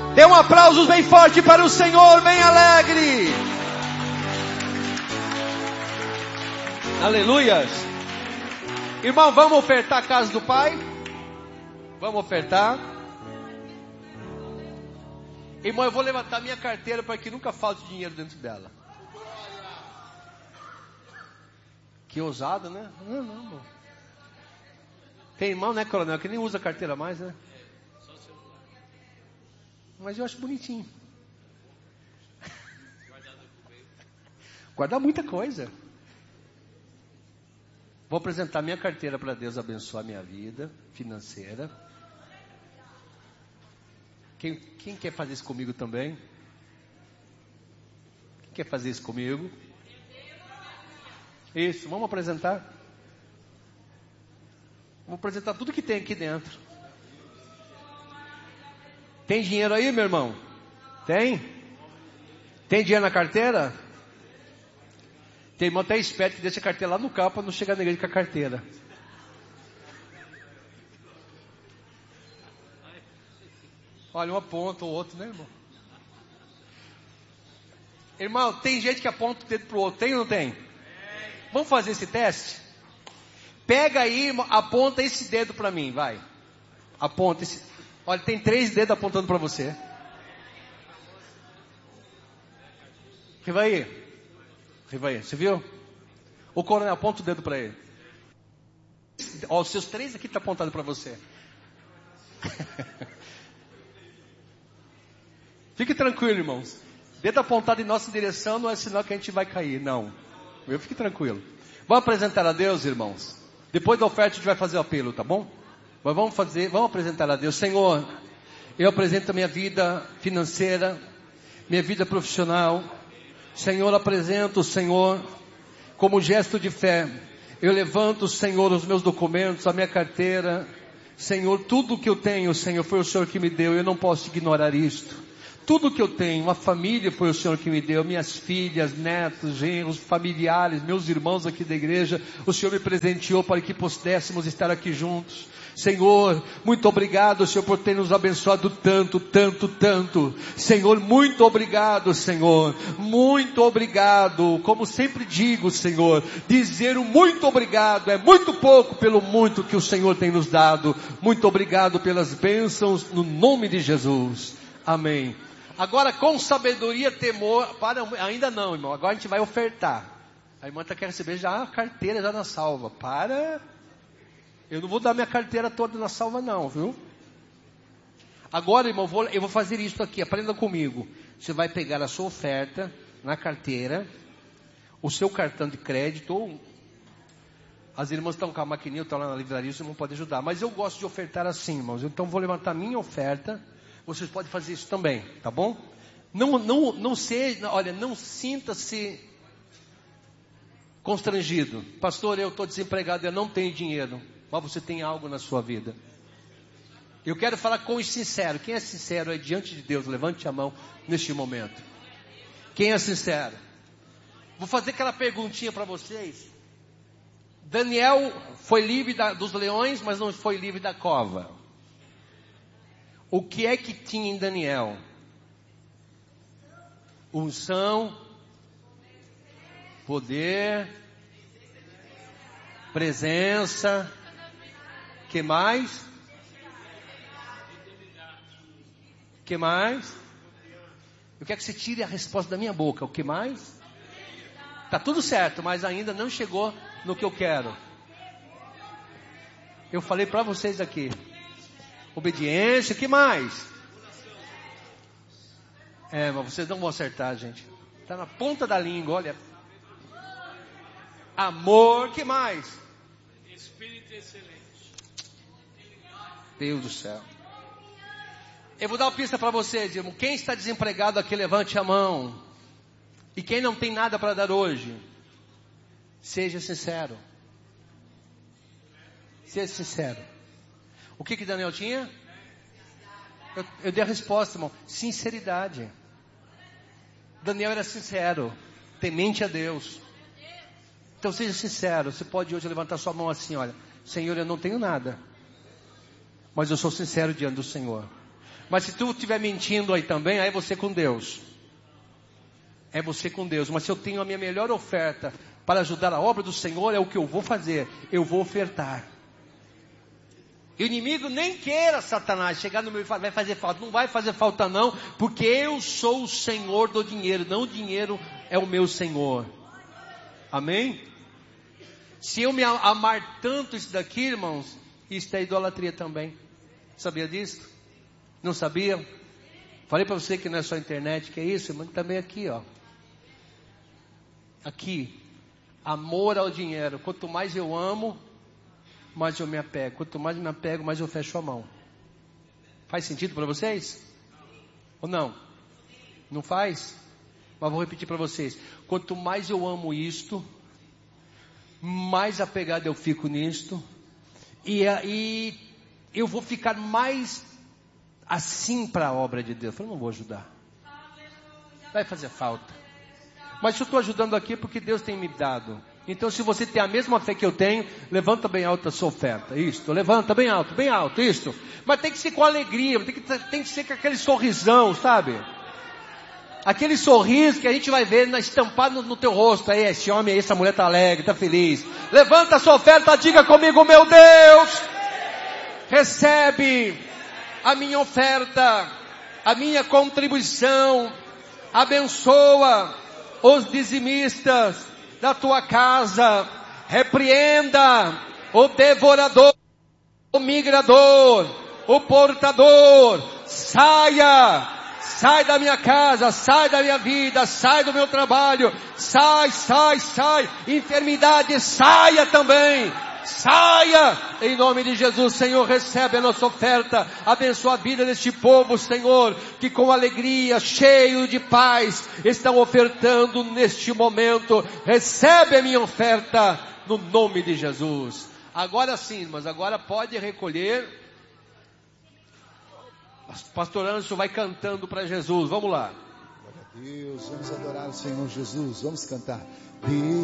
Dê um aplauso bem forte para o Senhor, bem alegre. Aleluias. Irmão, vamos ofertar a casa do Pai? Vamos ofertar. Irmão, eu vou levantar minha carteira para que nunca falte dinheiro dentro dela. Que ousado, né? Não, irmão. Tem irmão, né, coronel, que nem usa carteira mais, né? Mas eu acho bonitinho. Guardar muita coisa. Vou apresentar minha carteira para Deus abençoar minha vida financeira. Quem quer fazer isso comigo também? Quem quer fazer isso comigo? Isso, vamos apresentar. Vou apresentar tudo que tem aqui dentro. Tem dinheiro aí, meu irmão? Tem? Tem dinheiro na carteira? Tem irmão até esperto que deixa a carteira lá no carro para não chegar na igreja com a carteira. Olha, um aponta o outro, né, irmão? Irmão, tem gente que aponta o dedo pro outro. Tem ou não tem? Vamos fazer esse teste? Pega aí, irmão, aponta esse dedo para mim, vai. Aponta esse. Olha, tem 3 dedos apontando para você. Rivaí, você viu? O coronel aponta o dedo para ele. Ó, os seus 3 aqui estão apontados para você. Fique tranquilo, irmãos. Dedo apontado em nossa direção não é sinal que a gente vai cair, não. Fique tranquilo. Vamos apresentar a Deus, irmãos. Depois da oferta a gente vai fazer o apelo, tá bom? Mas vamos apresentar a Deus. Senhor, eu apresento a minha vida financeira, minha vida profissional. Senhor, apresento, Senhor, como gesto de fé. Eu levanto, Senhor, os meus documentos, a minha carteira. Senhor, tudo que eu tenho, Senhor, foi o Senhor que me deu. Eu não posso ignorar isto. Tudo que eu tenho, uma família foi o Senhor que me deu, minhas filhas, netos, genros, familiares, meus irmãos aqui da igreja, o Senhor me presenteou para que pudéssemos estar aqui juntos. Senhor, muito obrigado, Senhor, por ter nos abençoado tanto, tanto, tanto. Senhor, muito obrigado, Senhor, muito obrigado. Como sempre digo, Senhor, dizer um muito obrigado é muito pouco pelo muito que o Senhor tem nos dado. Muito obrigado pelas bênçãos, no nome de Jesus. Amém. Agora com sabedoria, temor, ainda não, irmão, agora a gente vai ofertar. A irmã quer receber já a carteira já na salva. Eu não vou dar minha carteira toda na salva não, viu? Agora, irmão, eu vou fazer isso aqui, aprenda comigo. Você vai pegar a sua oferta na carteira, o seu cartão de crédito, ou as irmãs estão com a maquininha, estão lá na livraria, você não pode ajudar. Mas eu gosto de ofertar assim, irmãos. Então vou levantar minha oferta. Vocês podem fazer isso também, tá bom? Não sinta-se constrangido. Pastor, eu estou desempregado, eu não tenho dinheiro. Mas você tem algo na sua vida. Eu quero falar com os sinceros. Quem é sincero é diante de Deus? Levante a mão neste momento. Quem é sincero? Vou fazer aquela perguntinha para vocês. Daniel foi livre dos leões, mas não foi livre da cova. O que é que tinha em Daniel? Unção, poder, presença. Que mais? Que mais? Eu quero que você tire a resposta da minha boca. O que mais? Tá tudo certo, mas ainda não chegou no que eu quero. Eu falei para vocês aqui. Obediência, que mais? Mas vocês não vão acertar, gente. Está na ponta da língua, olha. Amor, que mais? Espírito excelente. Deus do céu. Eu vou dar uma pista para vocês, irmão. Quem está desempregado aqui, levante a mão. E quem não tem nada para dar hoje, seja sincero. Seja sincero. O que Daniel tinha? Eu dei a resposta, irmão. Sinceridade. Daniel era sincero, temente a Deus. Então seja sincero. Você pode hoje levantar sua mão assim, olha. Senhor, eu não tenho nada, mas eu sou sincero diante do Senhor. Mas se tu estiver mentindo aí também, aí é você com Deus. É você com Deus. Mas se eu tenho a minha melhor oferta para ajudar a obra do Senhor, é o que eu vou fazer. Eu vou ofertar. E o inimigo nem queira, Satanás, chegar no meu e falar, vai fazer falta. Não vai fazer falta não, porque eu sou o Senhor do dinheiro. Não o dinheiro é o meu Senhor. Amém? Se eu me amar tanto isso daqui, irmãos, isso é idolatria também. Sabia disso? Não sabia? Falei para você que não é só internet, que é isso, mas também aqui, ó. Aqui, amor ao dinheiro. Quanto mais eu amo, mais eu me apego. Quanto mais eu me apego, mais eu fecho a mão. Faz sentido para vocês? Ou não? Não faz? Mas vou repetir para vocês. Quanto mais eu amo isto, mais apegado eu fico nisto. E eu vou ficar mais assim para a obra de Deus. Eu não vou ajudar. Vai fazer falta. Mas eu estou ajudando aqui porque Deus tem me dado. Então se você tem a mesma fé que eu tenho, levanta bem alto a sua oferta. Isto, levanta bem alto, isto. Mas tem que ser com alegria, tem que ser com aquele sorrisão, sabe? Aquele sorriso que a gente vai ver estampado no teu rosto. Aí, esse homem, essa mulher está alegre, está feliz. Levanta a sua oferta, diga comigo, meu Deus, recebe a minha oferta, a minha contribuição, abençoa os dizimistas da tua casa, repreenda o devorador, o migrador, o portador, sai da minha casa, sai da minha vida, sai do meu trabalho, sai, enfermidade, saia também, saia, em nome de Jesus. Senhor, recebe a nossa oferta, abençoa a vida deste povo, Senhor, que com alegria, cheio de paz, estão ofertando neste momento. Recebe a minha oferta, no nome de Jesus. Agora sim, irmãos, agora pode recolher. Pastor Anderson vai cantando para Jesus, vamos lá. Glória a Deus, vamos adorar o Senhor Jesus, vamos cantar.